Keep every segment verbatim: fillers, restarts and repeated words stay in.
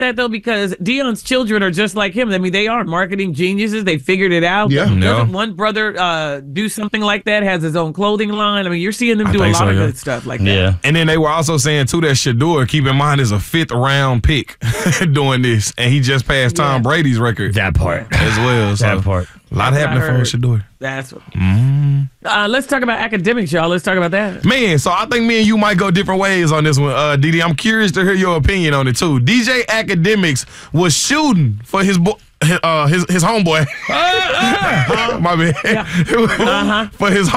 that though, because Dion's children are just like him. I mean, they are marketing geniuses. They figured it out. Yeah. Doesn't No. one brother uh, do something like that? Has his own clothing line. I mean, you're seeing them I do a think lot so, of yeah. good stuff like that. Yeah. And then they were also saying, too, that Shador, keep in mind, is a fifth round pick doing this. And he just passed Tom Yeah. Brady's record That part. as well. So That part. a lot That's what I happening for heard. Shador. That's what. Uh, let's talk about academics, y'all. Let's talk about that. Man, so I think me and you might go different ways on this one, uh, D D. I'm curious to hear your opinion on it, too. D J Academics was shooting for his boy. Uh, his his homeboy, my bad, Uh-huh. for his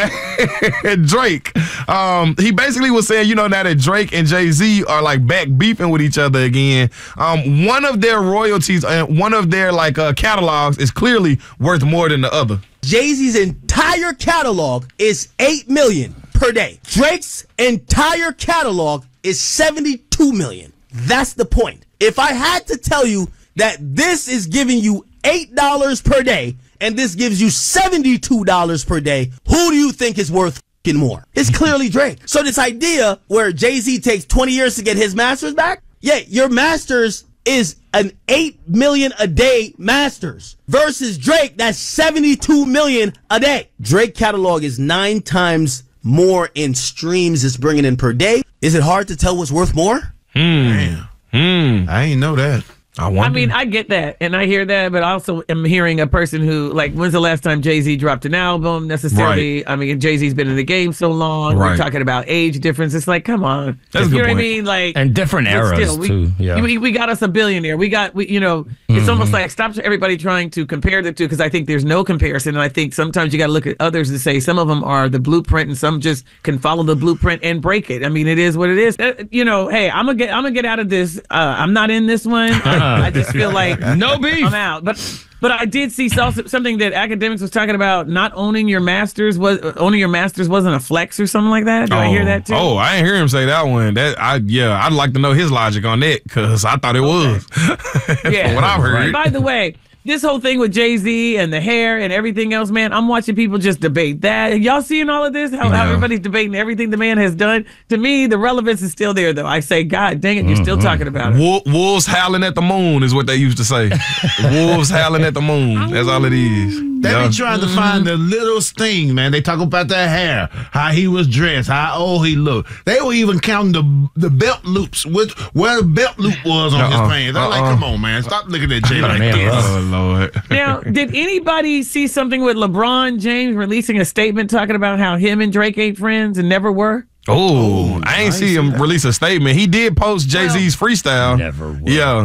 homeboy Drake. Um, he basically was saying, you know, now that Drake and Jay-Z are like back beefing with each other again, um, one of their royalties and one of their like uh, catalogs is clearly worth more than the other. Jay-Z's entire catalog is eight million dollars per day. Drake's entire catalog is seventy-two million dollars. That's the point. If I had to tell you that this is giving you eight dollars per day and this gives you seventy-two dollars per day, who do you think is worth f***ing more? It's clearly Drake. So this idea where Jay-Z takes twenty years to get his masters back, yeah, your masters is an eight million dollars a day masters versus Drake, that's seventy-two million dollars a day. Drake catalog is nine times more in streams it's bringing in per day. Is it hard to tell what's worth more? Damn. Hmm. I ain't know that. I wonder. I mean, I get that, and I hear that, but I also am hearing a person who, like, when's the last time Jay-Z dropped an album necessarily? I mean, Jay-Z's been in the game so long. Right. We're talking about age difference. It's like, come on. That's a you good know what I point. mean? Like, And different but eras, still, we, too. Yeah. We, we got us a billionaire. We got, we, you know, it's Mm-hmm. almost like stop everybody trying to compare the two, because I think there's no comparison. And I think sometimes you got to look at others and say some of them are the blueprint and some just can follow the blueprint and break it. I mean, it is what it is. Uh, you know, hey, I'm going to get, I'm going to get out of this. Uh, I'm not in this one. I just feel like No beef. I'm out. But but I did see also something that Academics was talking about. Not owning your masters was owning your masters wasn't a flex or something like that. Did I hear that too? Oh, I didn't hear him say that one. That I yeah, I'd like to know his logic on that because I thought it was. yeah. From what I've heard. By the way, this whole thing with Jay-Z and the hair and everything else, man, I'm watching people just debate that. Y'all seeing all of this? How, how Yeah. everybody's debating everything the man has done? To me, the relevance is still there, though. I say, God dang it, you're still talking about it. Wo- Wolves howling at the moon is what they used to say. Wolves howling at the moon. That's all it is. They Yeah. be trying to find the littlest thing, man. They talk about that hair, how he was dressed, how old he looked. They were even counting the the belt loops, with where the belt loop was on Uh-uh. his pants. I'm like, Uh-uh. come on, man. Stop looking at Jay like Man, this. rough. Oh Lord. Now, did anybody see something with LeBron James releasing a statement talking about how him and Drake ain't friends and never were? Oh, I ain't see him release a statement. He did post Jay-Z's freestyle. Never will. Yeah.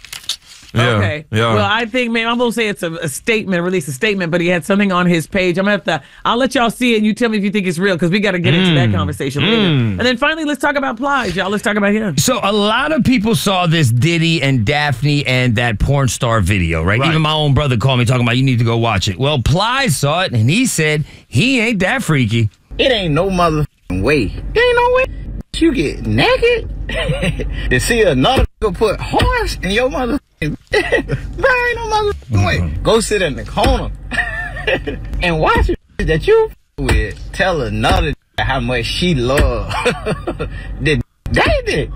Yeah. Okay. Yeah. Well, I think, man, I'm going to say it's a, a statement, release a statement, but he had something on his page. I'm going to have to, I'll let y'all see it and you tell me if you think it's real because we got to get into that conversation later. And then finally, let's talk about Plies, y'all. Let's talk about him. So a lot of people saw this Diddy and Daphne and that porn star video, right? Right. Even my own brother called me talking about you need to go watch it. Well, Plies saw it and he said he ain't that freaky. It ain't no motherfucking way. There ain't no way you get naked to see another nigga put horse in your motherfucking There ain't no motherfucking way. Go sit in the corner and watch it that you with. Tell another how much she love the baby.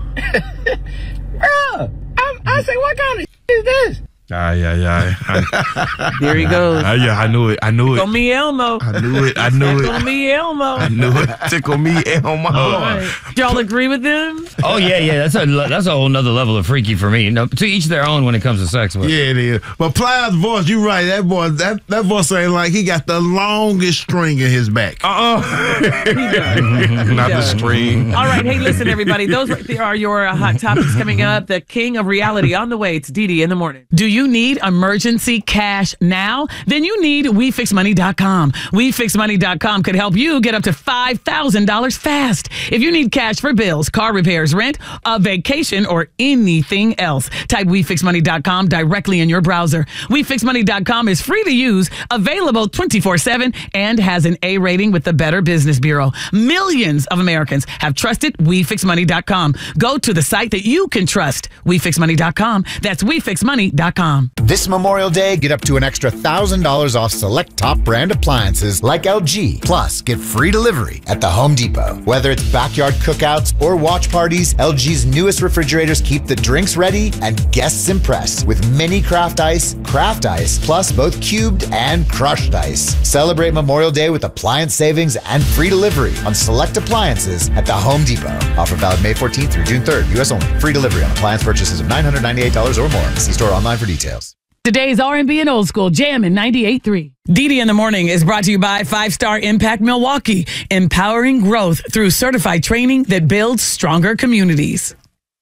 Bruh, I, I say, what kind of is this? Ah, yeah, yeah. There he goes. Ah, yeah, I knew it. I knew Tickle it. me Elmo. I knew it. I knew Tickle it. me Elmo. I knew it. Tickle me, Elmo. All right. Y'all agree with him? Oh yeah, yeah, that's a that's a whole nother level of freaky for me. No, to each their own when it comes to sex. But Yeah, it is. But Plies' voice, you right. That boy, that, that voice ain't like he got the longest string in his back. Uh-uh. He does. Not the does. string. All right. Hey, listen, everybody. Those right there are your uh, hot topics coming up. The king of reality on the way. It's Dee Dee in the morning. Do you need emergency cash now? Then you need we fix money dot com. we fix money dot com could help you get up to five thousand dollars fast. If you need cash for bills, car repairs, rent, a vacation, or anything else, type we fix money dot com directly in your browser. we fix money dot com is free to use, available twenty-four seven, and has an A rating with the Better Business Bureau. Millions of Americans have trusted we fix money dot com. Go to the site that you can trust, we fix money dot com. That's we fix money dot com. com. This Memorial Day, get up to an extra one thousand dollars off select top brand appliances like L G. Plus, get free delivery at the Home Depot. Whether it's backyard cookouts or watch parties, L G's newest refrigerators keep the drinks ready and guests impressed with mini craft ice, craft ice, plus both cubed and crushed ice. Celebrate Memorial Day with appliance savings and free delivery on select appliances at the Home Depot. Offer valid May fourteenth through June third, U S only. Free delivery on appliance purchases of nine hundred ninety-eight dollars or more. See store online for details. Today's R and B and Old School Jammin' ninety-eight point three. Didi in the Morning is brought to you by Five Star Impact Milwaukee, empowering growth through certified training that builds stronger communities.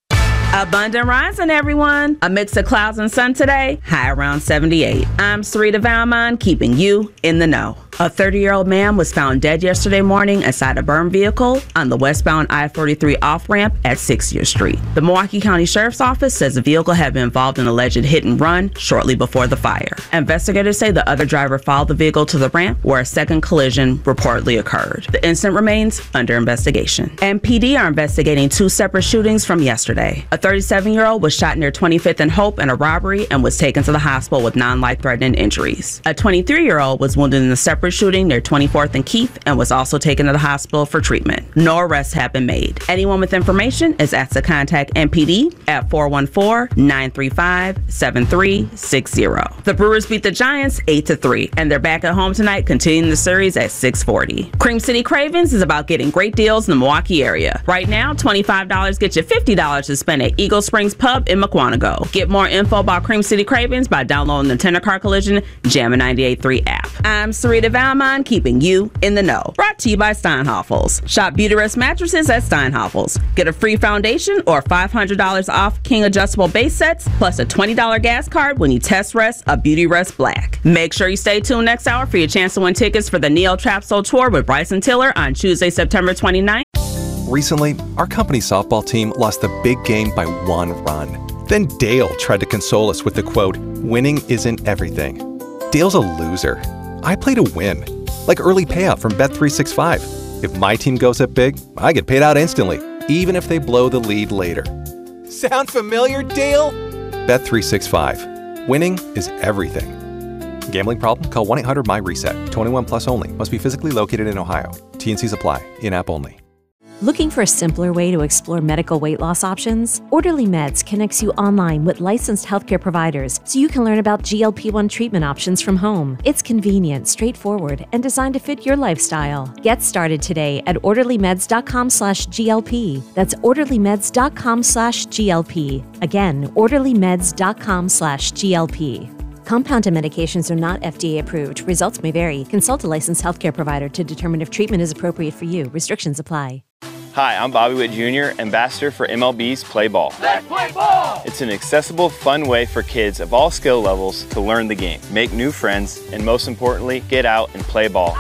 Abundant rising, everyone. A mix of clouds and sun today, high around seventy-eight. I'm Sarita Valmont, keeping you in the know. A thirty-year-old man was found dead yesterday morning inside a burned vehicle on the westbound I forty-three off-ramp at sixtieth Street. The Milwaukee County Sheriff's Office says the vehicle had been involved in an alleged hit and run shortly before the fire. Investigators say the other driver followed the vehicle to the ramp where a second collision reportedly occurred. The incident remains under investigation. M P D are investigating two separate shootings from yesterday. A thirty-seven-year-old was shot near twenty-fifth and Hope in a robbery and was taken to the hospital with non-life-threatening injuries. A twenty-three-year-old was wounded in a separate shooting near twenty-fourth and Keith and was also taken to the hospital for treatment. No arrests have been made. Anyone with information is asked to contact M P D at four one four, nine three five, seven three six zero. The Brewers beat the Giants eight to three, and they're back at home tonight, continuing the series at six forty. Cream City Cravings is about getting great deals in the Milwaukee area. Right now, twenty-five dollars gets you fifty dollars to spend at Eagle Springs Pub in McWanago. Get more info about Cream City Cravings by downloading the Tender Car Collision Jammin' ninety-eight point three app. I'm Sarita Valmont, keeping you in the know. Brought to you by Steinhoffels. Shop Beautyrest mattresses at Steinhoffels. Get a free foundation or five hundred dollars off King adjustable base sets, plus a twenty dollars gas card when you test rest a Beautyrest Black. Make sure you stay tuned next hour for your chance to win tickets for the Neo Trap Soul Tour with Bryson Tiller on Tuesday, September twenty-ninth. Recently, our company softball team lost the big game by one run. Then Dale tried to console us with the quote, "Winning isn't everything." Dale's a loser. I play to win. Like early payout from Bet three sixty-five. If my team goes up big, I get paid out instantly, even if they blow the lead later. Sound familiar, Dale? Bet three sixty-five. Winning is everything. Gambling problem? Call one eight hundred M Y reset. twenty-one plus only. Must be physically located in Ohio. T and Cs apply. In-app only. Looking for a simpler way to explore medical weight loss options? Orderly Meds connects you online with licensed healthcare providers so you can learn about G L P one treatment options from home. It's convenient, straightforward, and designed to fit your lifestyle. Get started today at orderlymeds.com slash GLP. That's orderlymeds.com slash GLP. Again, orderlymeds.com slash GLP. Compounded medications are not F D A approved. Results may vary. Consult a licensed healthcare provider to determine if treatment is appropriate for you. Restrictions apply. Hi, I'm Bobby Witt Junior, ambassador for M L B's Play Ball. Let's play ball! It's an accessible, fun way for kids of all skill levels to learn the game, make new friends, and most importantly, get out and play ball.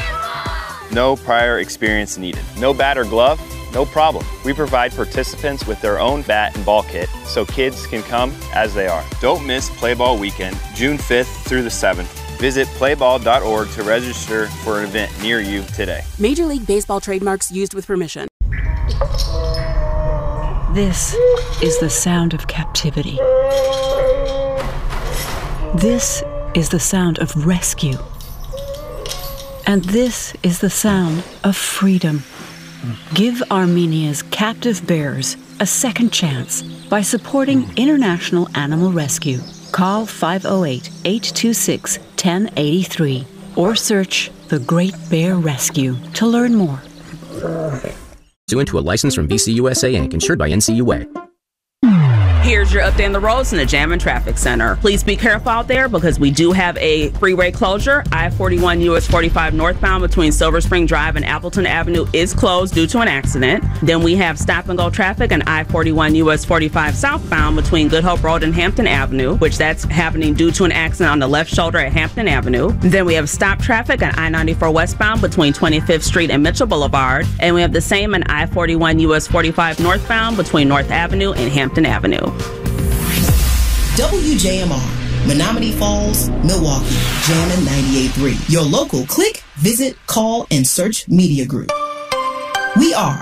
No prior experience needed. No bat or glove? No problem. We provide participants with their own bat and ball kit so kids can come as they are. Don't miss Play Ball Weekend, June fifth through the seventh. Visit play ball dot org to register for an event near you today. Major League Baseball trademarks used with permission. This is the sound of captivity. This is the sound of rescue. And this is the sound of freedom. Give Armenia's captive bears a second chance by supporting International Animal Rescue. Call five oh eight, eight two six, one oh eight three or search The Great Bear Rescue to learn more. Pursuant to a license from B C U S A Incorporated, insured by N C U A. Here's your update on the roads in the Jammin' Traffic Center. Please be careful out there because we do have a freeway closure. I forty-one U S forty-five northbound between Silver Spring Drive and Appleton Avenue is closed due to an accident. Then we have stop and go traffic on I forty-one U S forty-five southbound between Good Hope Road and Hampton Avenue, which that's happening due to an accident on the left shoulder at Hampton Avenue. Then we have stop traffic on I ninety-four westbound between twenty-fifth Street and Mitchell Boulevard. And we have the same on I forty-one U S forty-five northbound between North Avenue and Hampton Avenue. W J M R, Menominee Falls, Milwaukee, Jammin' ninety-eight point three. Your local click, visit, call, and search media group. We are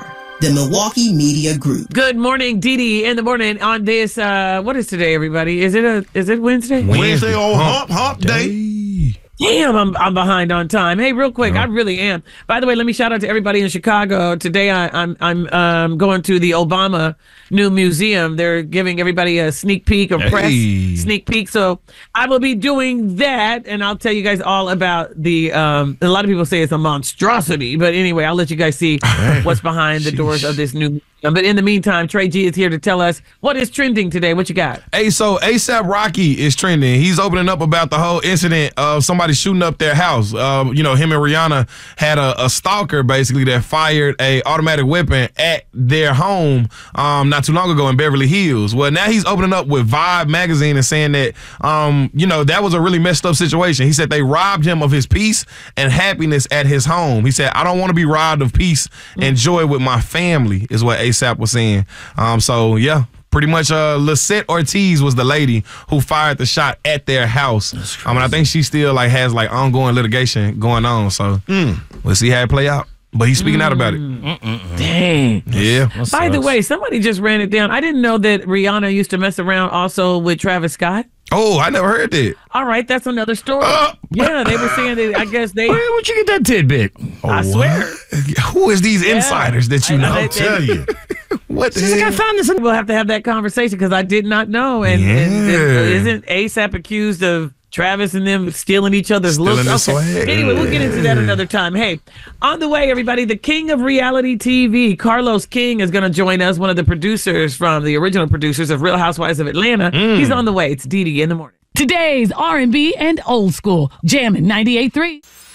the Milwaukee Media Group. Good morning, Dee Dee. In the morning on this, uh, what is today, everybody? Is it a? Is it Wednesday? Wednesday on hump, hump day. Damn, I'm I'm behind on time. Hey, real quick, I really am. By the way, let me shout out to everybody in Chicago. Today, I, I'm I'm um, going to the Obama new museum. They're giving everybody a sneak peek, a press Hey. sneak peek. So I will be doing that, and I'll tell you guys all about the. Um, a lot of people say it's a monstrosity, but anyway, I'll let you guys see what's behind the doors of this new museum. But in the meantime, Trey G is here to tell us what is trending today. What you got? Hey, so ASAP Rocky is trending. He's opening up about the whole incident of somebody shooting up their house. Uh, you know, him and Rihanna had a, a stalker basically that fired a automatic weapon at their home um, not too long ago in Beverly Hills. Well, now he's opening up with Vibe magazine and saying that, um, you know, that was a really messed up situation. He said they robbed him of his peace and happiness at his home. He said, I don't want to be robbed of peace and joy with my family, is what ASAP was saying. Um, so, yeah. Pretty much, uh, Lisette Ortiz was the lady who fired the shot at their house. I mean, I think she still like has like ongoing litigation going on. So mm. we'll see how it play out. But he's speaking mm. out about it. Mm-mm-mm. Dang. Yeah. By the way, somebody just ran it down. I didn't know that Rihanna used to mess around also with Travis Scott. Oh, I never heard that. All right, that's another story. Uh, yeah, they were saying that. I guess they. Where would you get that tidbit? I Oh, swear. Who is these Yeah. insiders that you I- know? I- I'll tell you. What the She's like, I hell? found this. We'll have to have that conversation because I did not know. And, and, Yeah. and isn't ASAP accused of Travis and them stealing each other's Stealing looks? the Okay. swag. Anyway, we'll get into that another time. Hey, on the way, everybody, the king of reality T V, Carlos King, is going to join us, one of the producers from the original producers of Real Housewives of Atlanta. Mm. He's on the way. It's Dee Dee in the morning. Today's R and B and old school. Jammin' ninety-eight point three.